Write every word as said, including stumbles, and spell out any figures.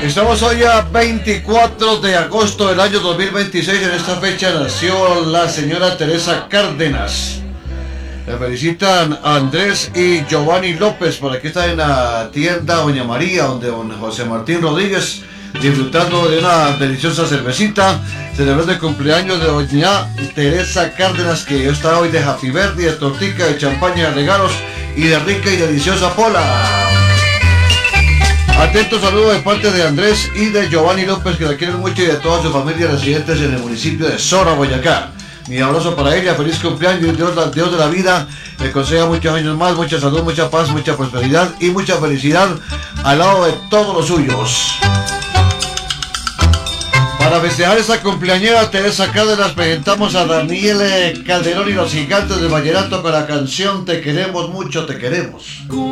Estamos hoy a veinticuatro de agosto del año dos mil veintiséis. En esta fecha nació la señora Teresa Cárdenas. Le felicitan a Andrés y Giovanni López. Por aquí está en la tienda Doña María, donde don José Martín Rodríguez, disfrutando de una deliciosa cervecita, celebrando el cumpleaños de doña Teresa Cárdenas, que está hoy de Happy Birthday, de tortica, de champaña, de regalos y de rica y deliciosa pola. Atento saludo de parte de Andrés y de Giovanni López, que la quieren mucho, y de toda su familia residentes en el municipio de Sora, Boyacá. Mi abrazo para ella, feliz cumpleaños, Dios, Dios de la vida le conceda muchos años más, mucha salud, mucha paz, mucha prosperidad y mucha felicidad al lado de todos los suyos. Para festejar esta cumpleañera Teresa Cárdenas, presentamos a Daniel Calderón y los Gigantes del Vallenato con la canción Te queremos mucho, te queremos.